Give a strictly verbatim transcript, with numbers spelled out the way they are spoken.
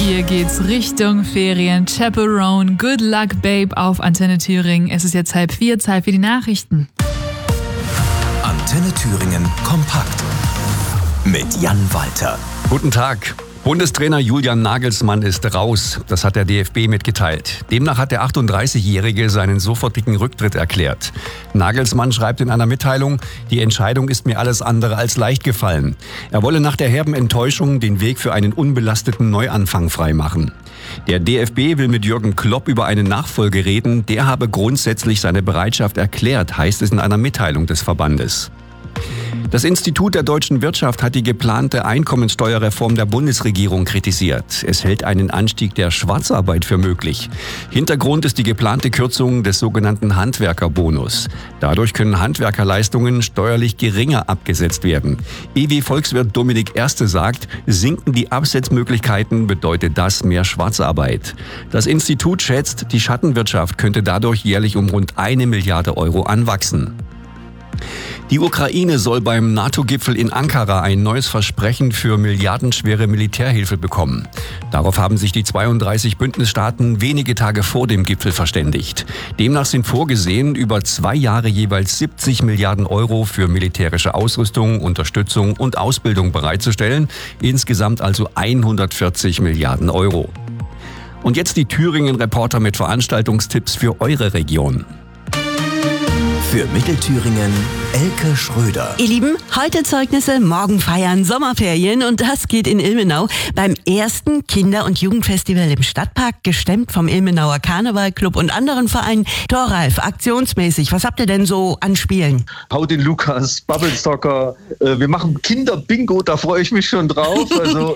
Hier geht's Richtung Ferien. Chaperone, Good Luck Babe auf Antenne Thüringen. Es ist jetzt halb vier, Zeit für die Nachrichten. Antenne Thüringen kompakt mit Jan Walter. Guten Tag. Bundestrainer Julian Nagelsmann ist raus. Das hat der D F B mitgeteilt. Demnach hat der achtunddreißigjährige seinen sofortigen Rücktritt erklärt. Nagelsmann schreibt in einer Mitteilung, die Entscheidung ist mir alles andere als leicht gefallen. Er wolle nach der herben Enttäuschung den Weg für einen unbelasteten Neuanfang freimachen. Der D F B will mit Jürgen Klopp über eine Nachfolge reden. Der habe grundsätzlich seine Bereitschaft erklärt, heißt es in einer Mitteilung des Verbandes. Das Institut der deutschen Wirtschaft hat die geplante Einkommensteuerreform der Bundesregierung kritisiert. Es hält einen Anstieg der Schwarzarbeit für möglich. Hintergrund ist die geplante Kürzung des sogenannten Handwerkerbonus. Dadurch können Handwerkerleistungen steuerlich geringer abgesetzt werden. E W-Volkswirt Dominik Erste sagt, sinken die Absetzmöglichkeiten, bedeutet das mehr Schwarzarbeit. Das Institut schätzt, die Schattenwirtschaft könnte dadurch jährlich um rund eine Milliarde Euro anwachsen. Die Ukraine soll beim NATO-Gipfel in Ankara ein neues Versprechen für milliardenschwere Militärhilfe bekommen. Darauf haben sich die zweiunddreißig Bündnisstaaten wenige Tage vor dem Gipfel verständigt. Demnach sind vorgesehen, über zwei Jahre jeweils siebzig Milliarden Euro für militärische Ausrüstung, Unterstützung und Ausbildung bereitzustellen. Insgesamt also hundertvierzig Milliarden Euro. Und jetzt die Thüringen-Reporter mit Veranstaltungstipps für eure Region. Für Mittelthüringen Elke Schröder. Ihr Lieben, heute Zeugnisse, morgen feiern Sommerferien und das geht in Ilmenau beim ersten Kinder- und Jugendfestival im Stadtpark, gestemmt vom Ilmenauer Karnevalclub und anderen Vereinen. Thoralf, aktionsmäßig, was habt ihr denn so an Spielen? Hau den Lukas, Bubble Soccer, äh, wir machen Kinder-Bingo, da freue ich mich schon drauf. Also